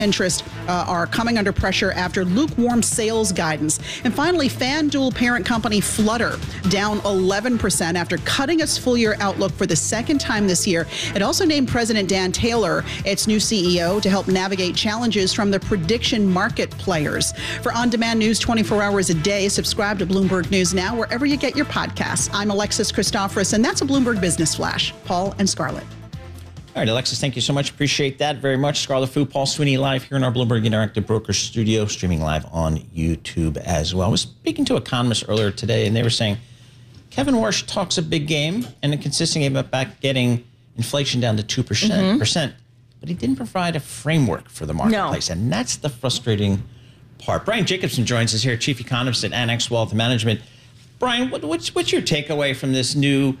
interest are coming under pressure after lukewarm sales guidance. And finally, FanDuel parent company Flutter down 11% after cutting its full-year outlook for the second time this year. It also named President Dan Taylor its new CEO to help navigate challenges from the prediction market players. For on-demand news 24 hours a day, subscribe to Bloomberg News Now wherever you get your podcasts. I'm Alexis Christoforous, and that's a Bloomberg Business Flash. Paul and Scarlett. All right, Alexis, thank you so much. Appreciate that very much. Scarlett Fu, Paul Sweeney live here in our Bloomberg Interactive Brokers studio, streaming live on YouTube as well. I was speaking to economists earlier today, and they were saying Kevin Warsh talks a big game and a consistent game about getting inflation down to 2%, but he didn't provide a framework for the marketplace, and that's the frustrating part. Brian Jacobson joins us here, chief economist at Annex Wealth Management. Brian, what's your takeaway from this new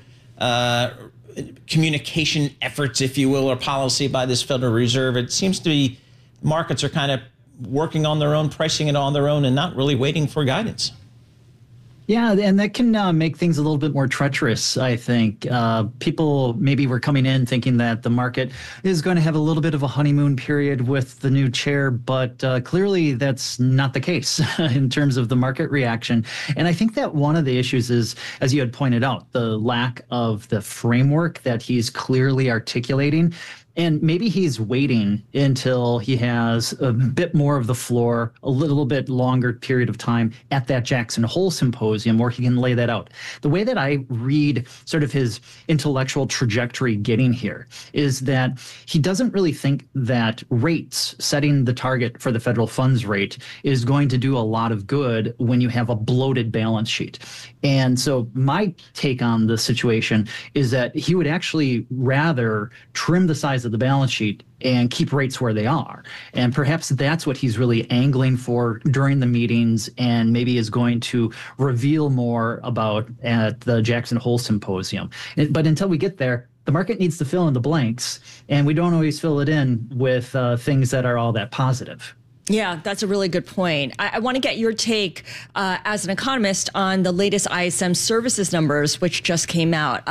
communication efforts, if you will, or policy by this Federal Reserve? It seems to be markets are kind of working on their own, pricing it on their own, and not really waiting for guidance. Yeah, and that can make things a little bit more treacherous, I think. People maybe were coming in thinking that the market is going to have a little bit of a honeymoon period with the new chair, but clearly that's not the case in terms of the market reaction. And I think that one of the issues is, as you had pointed out, the lack of the framework that he's clearly articulating. And maybe he's waiting until he has a bit more of the floor, a little bit longer period of time at that Jackson Hole symposium where he can lay that out. The way that I read sort of his intellectual trajectory getting here is that he doesn't really think that rates, setting the target for the federal funds rate, is going to do a lot of good when you have a bloated balance sheet. And so my take on the situation is that he would actually rather trim the size of the balance sheet and keep rates where they are. And perhaps that's what he's really angling for during the meetings, and maybe is going to reveal more about at the Jackson Hole Symposium. But until we get there, the market needs to fill in the blanks, and we don't always fill it in with things that are all that positive. Yeah, that's a really good point. I want to get your take as an economist on the latest ISM services numbers, which just came out.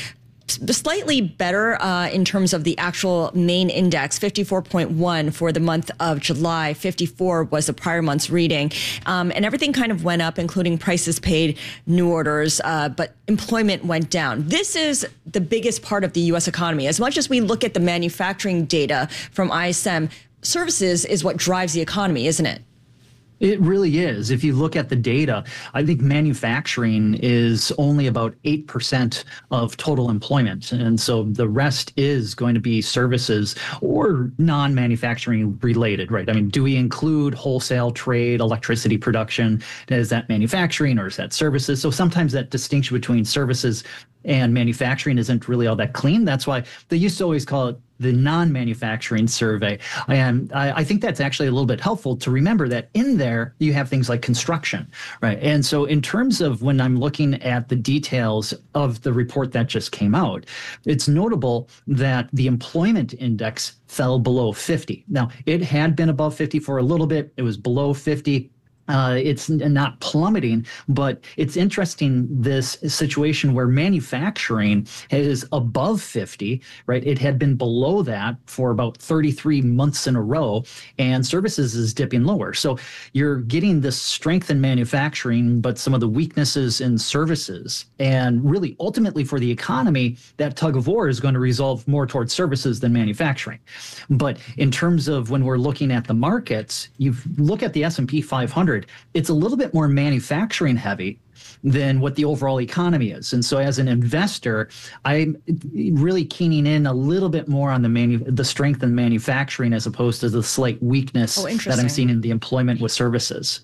Slightly better in terms of the actual main index, 54.1 for the month of July. 54 was the prior month's reading. And everything kind of went up, including prices paid, new orders, but employment went down. This is the biggest part of the U.S. economy. As much as we look at the manufacturing data from ISM, services is what drives the economy, isn't it? It really is. If you look at the data, I think manufacturing is only about 8% of total employment. And so the rest is going to be services or non-manufacturing related, right? I mean, do we include wholesale trade, electricity production? Is that manufacturing or is that services? So sometimes that distinction between services and manufacturing isn't really all that clean. That's why they used to always call it the non-manufacturing survey. And I think that's actually a little bit helpful to remember that in there you have things like construction, right? And so in terms of when I'm looking at the details of the report that just came out, it's notable that the employment index fell below 50. Now, it had been above 50 for a little bit. It was below 50. It's not plummeting, but it's interesting, this situation where manufacturing is above 50, right? It had been below that for about 33 months in a row, and services is dipping lower. So you're getting this strength in manufacturing, but some of the weaknesses in services. And really, ultimately for the economy, that tug of war is going to resolve more towards services than manufacturing. But in terms of when we're looking at the markets, you look at the S&P 500, it's a little bit more manufacturing heavy than what the overall economy is. And so as an investor, I'm really keening in a little bit more on the strength in manufacturing as opposed to the slight weakness that I'm seeing in the employment with services.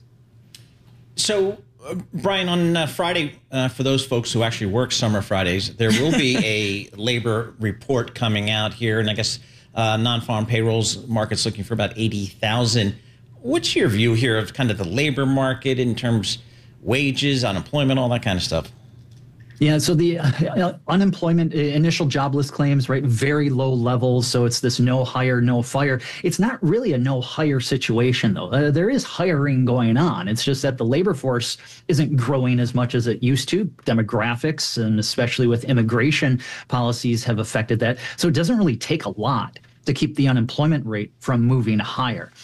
So, Brian, on Friday, for those folks who actually work summer Fridays, there will be a labor report coming out here. And I guess non-farm payrolls market's looking for about 80,000. What's your view here of kind of the labor market in terms of wages, unemployment, all that kind of stuff? Yeah, so the unemployment, initial jobless claims, right, very low levels. So it's this no hire, no fire. It's not really a no hire situation, though. There is hiring going on. It's just that the labor force isn't growing as much as it used to. Demographics, and especially with immigration policies, have affected that. So it doesn't really take a lot to keep the unemployment rate from moving higher.